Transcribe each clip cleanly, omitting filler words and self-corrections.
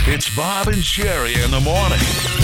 It's Bob and Sherry in the morning.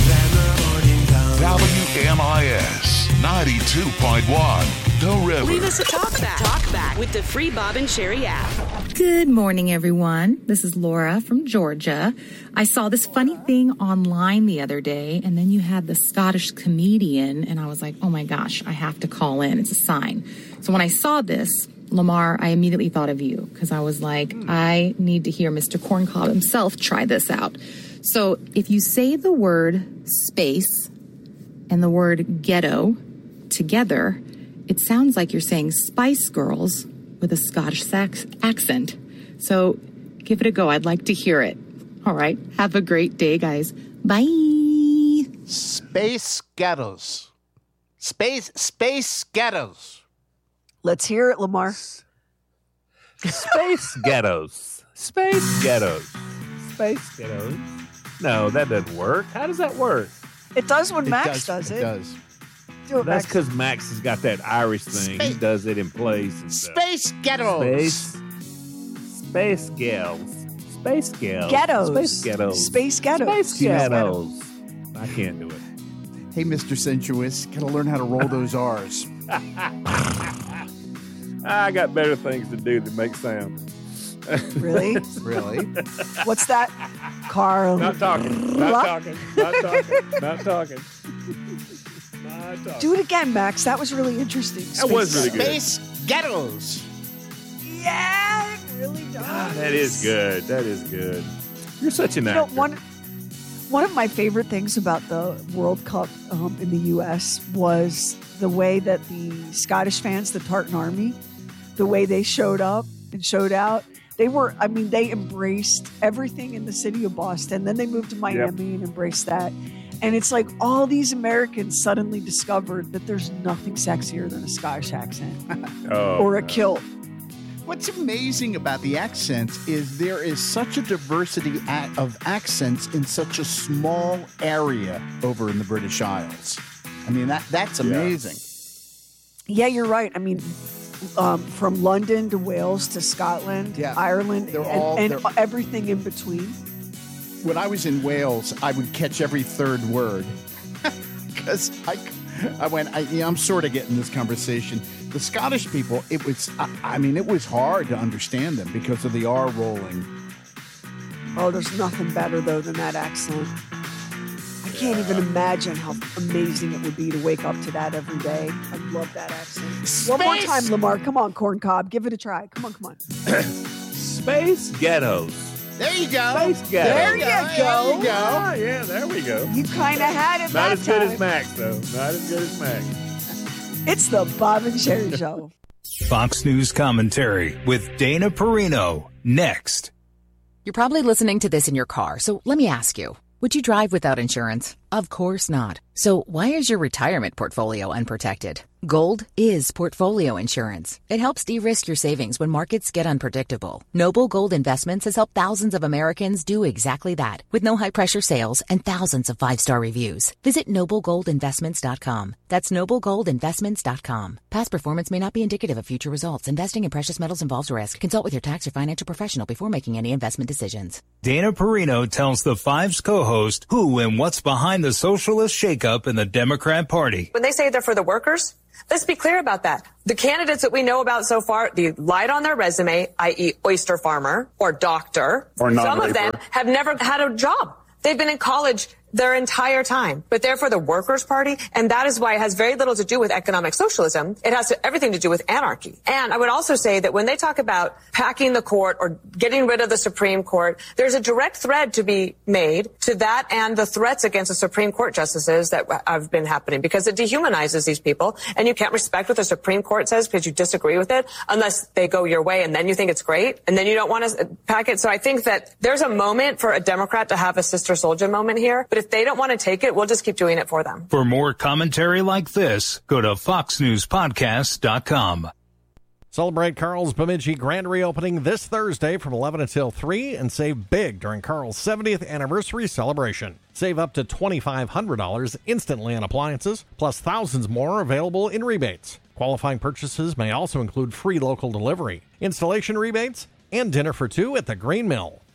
WMIS 92.1, The River. Leave us a talk back with the free Bob and Sherry app. Good morning, everyone. This is Laura from Georgia. I saw this funny thing online the other day, and then you had the Scottish comedian, and I was like, oh my gosh, I have to call in. It's a sign. So when I saw this, Lamar, I immediately thought of you because I was like, I need to hear Mr. Corncob himself try this out. So if you say the word space and the word ghetto together, it sounds like you're saying Spice Girls with a Scottish accent. So give it a go. I'd like to hear it. All right. Have a great day, guys. Bye. Space ghettos. Space ghettos. Let's hear it, Lamar. Space ghettos. Space ghettos. Space ghettos. No, that doesn't work. How does that work? It does when Max does it. It does. Do it, That's Max. because Max has got that Irish thing. He does it in place. And Space ghettos. Space gals. Space gals. Ghettos. Space ghettos. Space ghettos. Space ghettos. I can't do it. Hey, Mr. Sensuous, gotta learn how to roll those R's. I got better things to do than make sound. Really? Really? What's that? Carl. Not talking. Not talking. Not talking. Not talking. Not talking. Do it again, Max. That was really interesting. That was really good. Space ghettos. Yeah, it really does. Ah, that is good. That is good. You're such an You know, actor. one of my favorite things about the World Cup in the U.S. was the way that the Scottish fans, the Tartan Army, the way they showed up and showed out. They embraced everything in the city of Boston. Then they moved to Miami and embraced that. And it's like all these Americans suddenly discovered that there's nothing sexier than a Scottish accent or a kilt. What's amazing about the accents is there is such a diversity of accents in such a small area over in the British Isles. I mean, that's amazing. Yeah, you're right. I mean, from London to Wales to Scotland, Ireland, and everything in between. When I was in Wales, I would catch every third word because I'm sort of getting this conversation. The Scottish people, it was hard to understand them because of the R rolling. Oh, there's nothing better, though, than that accent. I can't even imagine how amazing it would be to wake up to that every day. I love that accent. Space. One more time, Lamar. Come on, Corncob. Give it a try. Come on. Space ghettos. There you go. Space ghettos. There you go. Oh, yeah, there we go. You kind of had it Not that as good time. as Max, though. Not as good as Max. It's the Bob and Sherry Show. Fox News commentary with Dana Perino. Next. You're probably listening to this in your car, so let me ask you. Would you drive without insurance? Of course not. So why is your retirement portfolio unprotected? Gold is portfolio insurance. It helps de-risk your savings when markets get unpredictable. Noble Gold Investments has helped thousands of Americans do exactly that with no high-pressure sales and thousands of 5-star reviews. Visit noblegoldinvestments.com. That's noblegoldinvestments.com. Past performance may not be indicative of future results. Investing in precious metals involves risk. Consult with your tax or financial professional before making any investment decisions. Dana Perino tells the Five's co-host who and what's behind the socialist shakeup in the Democrat Party. When they say they're for the workers, let's be clear about that. The candidates that we know about so far, they lied on their resume, i.e. oyster farmer or doctor. Or some of them have never had a job. They've been in college their entire time, but they're for the Workers' Party, and that is why it has very little to do with economic socialism. It has everything to do with anarchy. And I would also say that when they talk about packing the court or getting rid of the Supreme Court, there's a direct thread to be made to that and the threats against the Supreme Court justices that have been happening, because it dehumanizes these people, and you can't respect what the Supreme Court says because you disagree with it unless they go your way, and then you think it's great, and then you don't want to pack it. So I think that there's a moment for a Democrat to have a Sister Soldier moment here, but if they don't want to take it, we'll just keep doing it for them. For more commentary like this, go to foxnewspodcast.com. Celebrate Carl's Bemidji grand reopening this Thursday from 11 until 3 and save big during Carl's 70th anniversary celebration. Save up to $2,500 instantly on appliances, plus thousands more available in rebates. Qualifying purchases may also include free local delivery, installation rebates, and dinner for two at the Green Mill.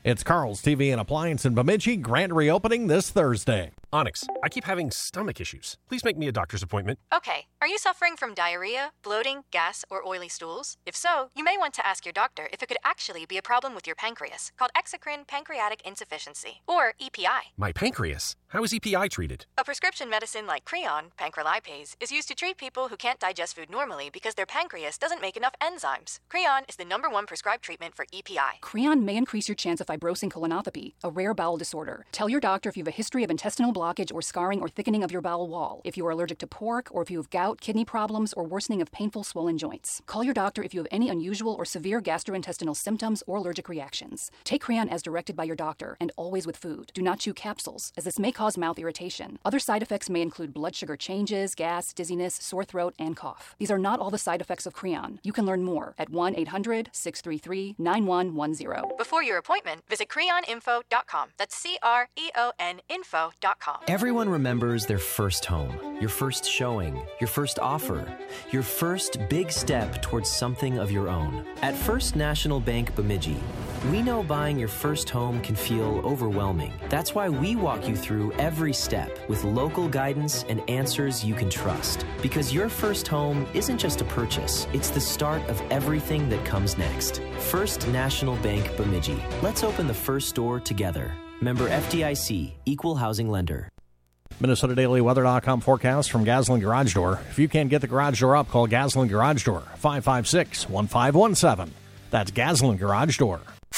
It's Carl's TV and Appliance in Bemidji, grand reopening this Thursday. Onyx, I keep having stomach issues. Please make me a doctor's appointment. Okay. Are you suffering from diarrhea, bloating, gas, or oily stools? If so, you may want to ask your doctor if it could actually be a problem with your pancreas, called exocrine pancreatic insufficiency, or EPI. My pancreas? How is EPI treated? A prescription medicine like Creon, pancrelipase, is used to treat people who can't digest food normally because their pancreas doesn't make enough enzymes. Creon is the #1 prescribed treatment for EPI. Creon may increase your chance of fibrosing colonopathy, a rare bowel disorder. Tell your doctor if you have a history of intestinal blockage or scarring or thickening of your bowel wall, if you are allergic to pork, or if you have gout, kidney problems, or worsening of painful swollen joints. Call your doctor if you have any unusual or severe gastrointestinal symptoms or allergic reactions. Take Creon as directed by your doctor, and always with food. Do not chew capsules, as this may cause mouth irritation. Other side effects may include blood sugar changes, gas, dizziness, sore throat, and cough. These are not all the side effects of Creon. You can learn more at 1-800-633-9110. Before your appointment, visit creoninfo.com. That's CREON info.com. Everyone remembers their first home, your first showing, your first offer, your first big step towards something of your own. At First National Bank Bemidji, we know buying your first home can feel overwhelming. That's why we walk you through every step with local guidance and answers you can trust. Because your first home isn't just a purchase, it's the start of everything that comes next. First National Bank Bemidji. Let's open the first door together. Member FDIC, Equal Housing Lender. MinnesotaDailyWeather.com forecast from Gaslin Garage Door. If you can't get the garage door up, call Gaslin Garage Door, 556-1517. That's Gaslin Garage Door.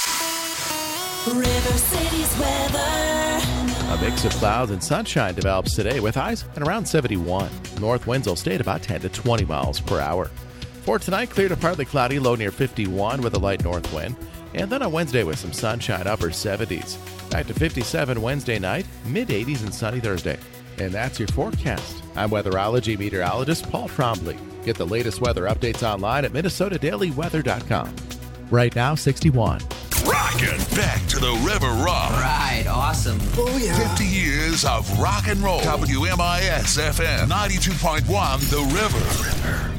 River City's weather. A mix of clouds and sunshine develops today with highs at around 71. North winds will stay at about 10 to 20 miles per hour. For tonight, clear to partly cloudy, low near 51 with a light north wind. And then on Wednesday with some sunshine, upper 70s. Back to 57 Wednesday night, mid-80s and sunny Thursday. And that's your forecast. I'm weatherology meteorologist Paul Trombley. Get the latest weather updates online at MinnesotaDailyWeather.com. Right now, 61. Rockin' back to the River Rock. Right, awesome. Oh, yeah. 50 years of rock and roll. WMIS FM 92.1 The River.